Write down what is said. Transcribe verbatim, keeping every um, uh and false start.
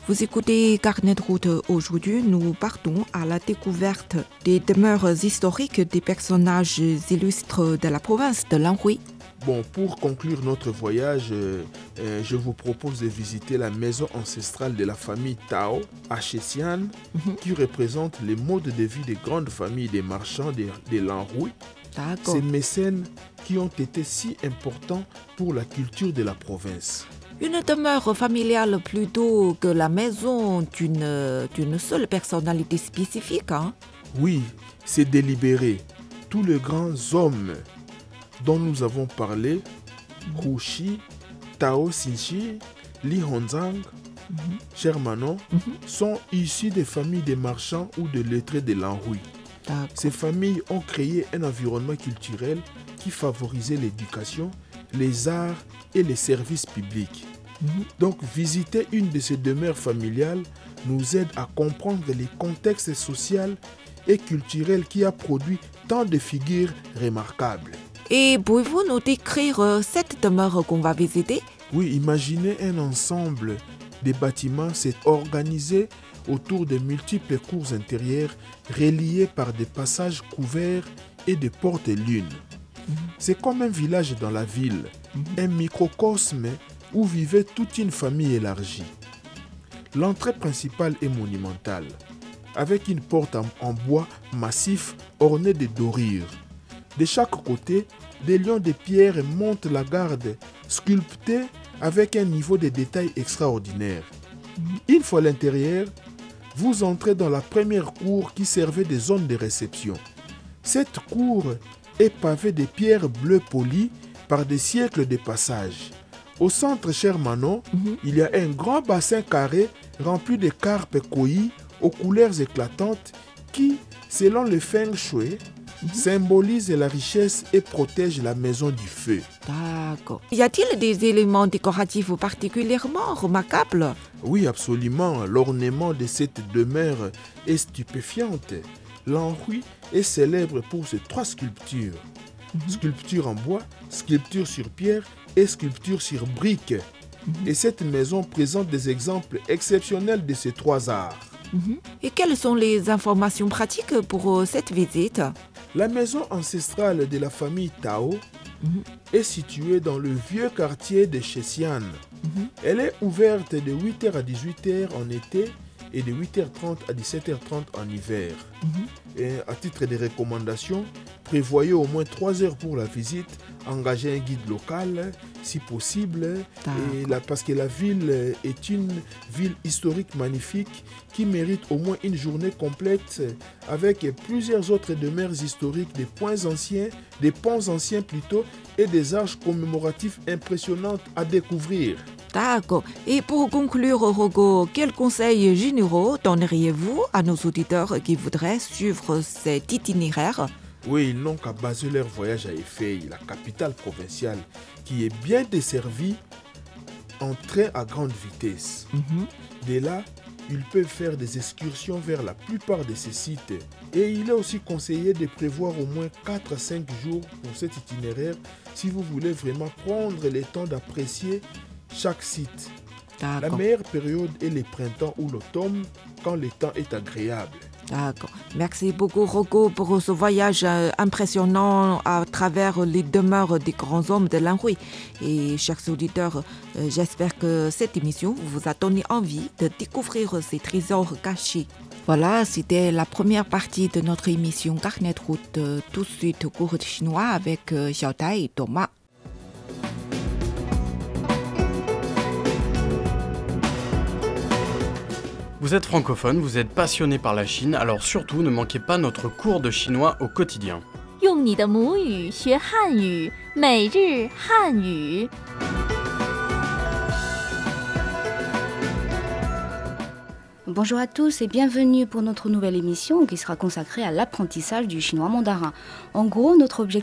Vous écoutez Carnet de route. Aujourd'hui, nous partons à la découverte des demeures historiques des personnages illustres de la province de l'Anhui. Bon, pour conclure notre voyage, euh, euh, je vous propose de visiter la maison ancestrale de la famille Tao à Shessian, mm-hmm. qui représente les modes de vie des grandes familles des marchands de, de l'Anhui. Ces mécènes qui ont été si importants pour la culture de la province. Une demeure familiale plutôt que la maison d'une, d'une seule personnalité spécifique, hein? Oui, c'est délibéré. Tous les grands hommes dont nous avons parlé, mm-hmm. Hu Shi, Tao Xinshi, Li Hongzhang, mm-hmm. Shermanon, mm-hmm. sont issus des familles de marchands ou de lettrés de l'Anhui. D'accord. Ces familles ont créé un environnement culturel qui favorisait l'éducation, les arts et les services publics. Mmh. Donc, visiter une de ces demeures familiales nous aide à comprendre les contextes sociaux et culturels qui a produit tant de figures remarquables. Et pouvez-vous nous décrire cette demeure qu'on va visiter? Oui, imaginez un ensemble de bâtiments s'est organisé autour de multiples cours intérieures reliées par des passages couverts et des portes-lunes. Mmh. C'est comme un village dans la ville, mmh. un microcosme où vivait toute une famille élargie. L'entrée principale est monumentale, avec une porte en, en bois massif ornée de dorures. De chaque côté, des lions de pierre montent la garde, sculptés avec un niveau de détail extraordinaire. Mmh. Une fois à l'intérieur, vous entrez dans la première cour qui servait de zone de réception. Cette cour est pavée de pierres bleues polies par des siècles de passage. Au centre, cher Manon, mm-hmm. il y a un grand bassin carré rempli de carpes koi aux couleurs éclatantes qui, selon le feng shui, mm-hmm. symbolise la richesse et protège la maison du feu. D'accord. Y a-t-il des éléments décoratifs particulièrement remarquables? Oui, absolument. L'ornement de cette demeure est stupéfiante. L'Anhui est célèbre pour ses trois sculptures. Mm-hmm. Sculpture en bois, sculpture sur pierre et sculpture sur briques. Mm-hmm. Et cette maison présente des exemples exceptionnels de ces trois arts. Mm-hmm. Et quelles sont les informations pratiques pour cette visite? La maison ancestrale de la famille Tao mm-hmm. est située dans le vieux quartier de Shessian. Mm-hmm. Elle est ouverte de huit heures à dix-huit heures en été et de huit heures trente à dix-sept heures trente en hiver. Mm-hmm. Et à titre de recommandation, prévoyez au moins trois heures pour la visite, engagez un guide local si possible, et la, parce que la ville est une ville historique magnifique qui mérite au moins une journée complète avec plusieurs autres demeures historiques, des points anciens, des ponts anciens plutôt, et des arches commémoratives impressionnantes à découvrir. D'accord. Et pour conclure, Rogo, quels conseils généraux donneriez-vous à nos auditeurs qui voudraient suivre cet itinéraire? Oui, ils n'ont qu'à baser leur voyage à Hefei, la capitale provinciale, qui est bien desservie en train à grande vitesse. Mm-hmm. Dès là, ils peuvent faire des excursions vers la plupart de ces sites. Et il est aussi conseillé de prévoir au moins quatre à cinq jours pour cet itinéraire si vous voulez vraiment prendre le temps d'apprécier chaque site. D'accord. La meilleure période est le printemps ou l'automne, quand le temps est agréable. D'accord. Merci beaucoup, Rocco, pour ce voyage impressionnant à travers les demeures des grands hommes de l'Anhui. Et chers auditeurs, j'espère que cette émission vous a donné envie de découvrir ces trésors cachés. Voilà, c'était la première partie de notre émission Carnet de route. Tout de suite, cours de chinois avec Xiaotai et Thomas. Vous êtes francophone, vous êtes passionné par la Chine, alors surtout ne manquez pas notre cours de chinois au quotidien. 用你的母语学汉语，每日汉语。 Bonjour à tous et bienvenue pour notre nouvelle émission qui sera consacrée à l'apprentissage du chinois mandarin. En gros, notre objectif